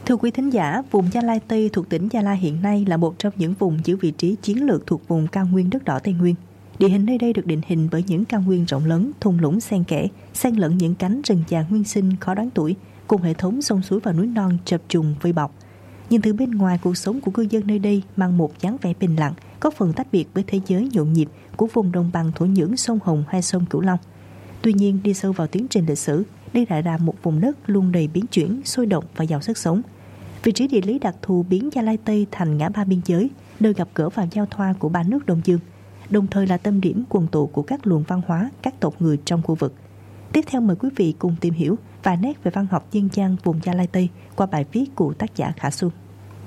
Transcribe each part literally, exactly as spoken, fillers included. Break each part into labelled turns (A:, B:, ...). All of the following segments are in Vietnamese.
A: Thưa quý thính giả, vùng Gia Lai Tây thuộc tỉnh Gia Lai hiện nay là một trong những vùng giữ vị trí chiến lược thuộc vùng cao nguyên đất đỏ Tây Nguyên. Địa hình nơi đây được định hình bởi những cao nguyên rộng lớn, thung lũng xen kẽ, xen lẫn những cánh rừng già nguyên sinh khó đoán tuổi, cùng hệ thống sông suối và núi non chập trùng vây bọc. Nhìn từ bên ngoài, cuộc sống của cư dân nơi đây mang một dáng vẻ bình lặng, có phần tách biệt với thế giới nhộn nhịp của vùng đồng bằng thổ nhưỡng sông Hồng hay sông Cửu Long. Tuy nhiên, đi sâu vào tiến trình lịch sử, đây lại là một vùng đất luôn đầy biến chuyển, sôi động và giàu sức sống. Vị trí địa lý đặc thù biến Gia Lai Tây thành ngã ba biên giới, nơi gặp gỡ và giao thoa của ba nước Đông Dương, đồng thời là tâm điểm quần tụ của các luồng văn hóa, các tộc người trong khu vực. Tiếp theo mời quý vị cùng tìm hiểu vài nét về văn học dân gian vùng Gia Lai Tây qua bài viết của tác giả Khả Xuân.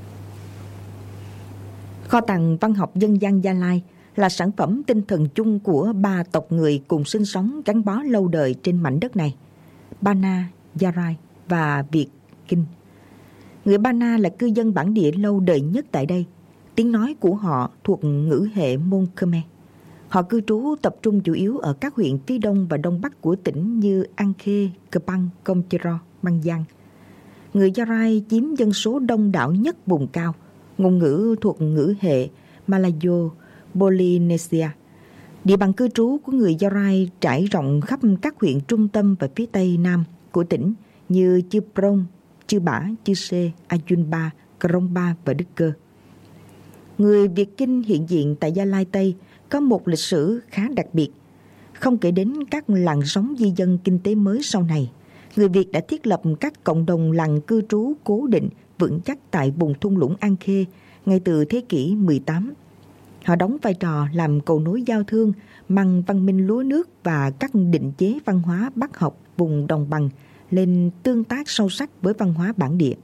B: Kho tàng văn học dân gian Gia Lai là sản phẩm tinh thần chung của ba tộc người cùng sinh sống gắn bó lâu đời trên mảnh đất này: Ba Na, Gia Rai và Việt Kinh. Người Ba Na là cư dân bản địa lâu đời nhất tại đây. Tiếng nói của họ thuộc ngữ hệ Môn Khmer. Họ cư trú tập trung chủ yếu ở các huyện phía đông và đông bắc của tỉnh như An Khê, Cờ Băng, Công Chơ Ro, Măng Giang. Người Gia Rai chiếm dân số đông đảo nhất vùng cao. Ngôn ngữ thuộc ngữ hệ Malayo Polynesia. Địa bàn cư trú của người Gia Rai trải rộng khắp các huyện trung tâm và phía tây nam của tỉnh như Chư Prong, Chư Bả, Chư Sê, Ayunpa, Krông Ba và Đức Cơ. Người Việt Kinh hiện diện tại Gia Lai Tây có một lịch sử khá đặc biệt. Không kể đến các làng sống di dân kinh tế mới sau này, người Việt đã thiết lập các cộng đồng làng cư trú cố định vững chắc tại vùng thung lũng An Khê ngay từ thế kỷ mười tám. Họ đóng vai trò làm cầu nối giao thương, mang văn minh lúa nước và các định chế văn hóa Bắc học vùng đồng bằng lên tương tác sâu sắc với văn hóa bản địa.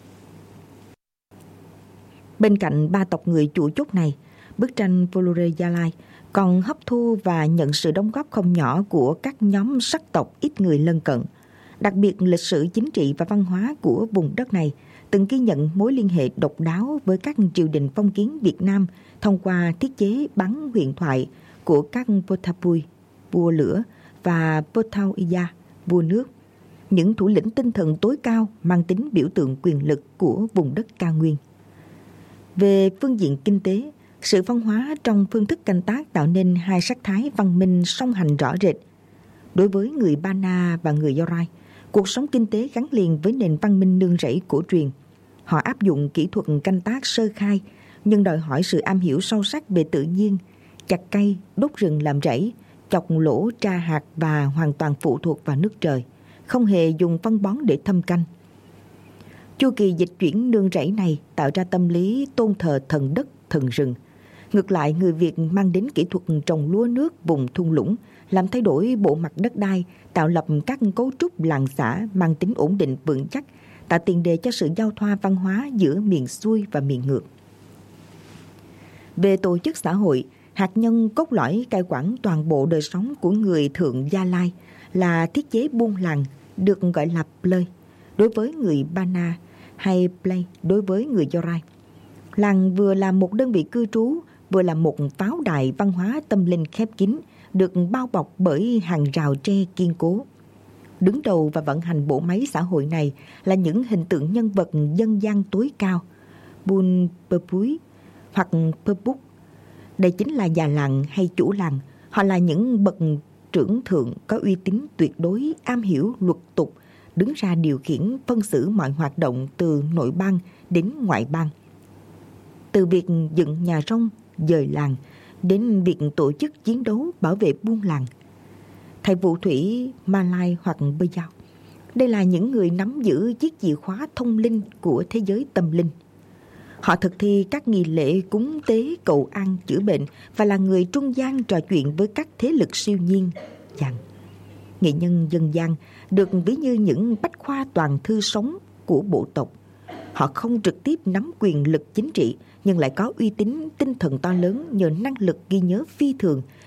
B: Bên cạnh ba tộc người chủ chốt này, bức tranh Folklore Gia Lai còn hấp thu và nhận sự đóng góp không nhỏ của các nhóm sắc tộc ít người lân cận. Đặc biệt, lịch sử chính trị và văn hóa của vùng đất này từng ghi nhận mối liên hệ độc đáo với các triều đình phong kiến Việt Nam thông qua thiết chế bắn huyền thoại của các Potapui, vua lửa, và Potau Iya, vua nước, những thủ lĩnh tinh thần tối cao mang tính biểu tượng quyền lực của vùng đất cao nguyên. Về phương diện kinh tế, sự văn hóa trong phương thức canh tác tạo nên hai sắc thái văn minh song hành rõ rệt. Đối với người Ba Na và người Gia Rai, cuộc sống kinh tế gắn liền với nền văn minh nương rẫy cổ truyền. Họ áp dụng kỹ thuật canh tác sơ khai, nhưng đòi hỏi sự am hiểu sâu sắc về tự nhiên, chặt cây, đốt rừng làm rẫy, chọc lỗ tra hạt và hoàn toàn phụ thuộc vào nước trời, không hề dùng phân bón để thâm canh. Chu kỳ dịch chuyển nương rẫy này tạo ra tâm lý tôn thờ thần đất, thần rừng. Ngược lại, người Việt mang đến kỹ thuật trồng lúa nước vùng thung lũng, làm thay đổi bộ mặt đất đai, tạo lập các cấu trúc làng xã mang tính ổn định vững chắc, tạo tiền đề cho sự giao thoa văn hóa giữa miền xuôi và miền ngược. Về tổ chức xã hội, hạt nhân cốt lõi cai quản toàn bộ đời sống của người Thượng Gia Lai là thiết chế buôn làng, được gọi là Plei đối với người Ba Na hay Plei đối với người Gia Rai. Làng vừa là một đơn vị cư trú, vừa là một pháo đài văn hóa tâm linh khép kín, được bao bọc bởi hàng rào tre kiên cố. Đứng đầu và vận hành bộ máy xã hội này là những hình tượng nhân vật dân gian tối cao, Bun Pepui hoặc Pepuk. Đây chính là già làng hay chủ làng. Họ là những bậc trưởng thượng có uy tín tuyệt đối, am hiểu luật tục, đứng ra điều khiển phân xử mọi hoạt động từ nội bang đến ngoại bang. Từ việc dựng nhà rông, dời làng đến việc tổ chức chiến đấu bảo vệ buôn làng. Thầy phù thủy Malay hoặc Bơ Giao, đây là những người nắm giữ chiếc chìa khóa thông linh của thế giới tâm linh. Họ thực thi các nghi lễ cúng tế cầu an chữa bệnh và là người trung gian trò chuyện với các thế lực siêu nhiên. Rằng nghệ nhân dân gian được ví như những bách khoa toàn thư sống của bộ tộc. Họ không trực tiếp nắm quyền lực chính trị, nhưng lại có uy tín tinh thần to lớn nhờ năng lực ghi nhớ phi thường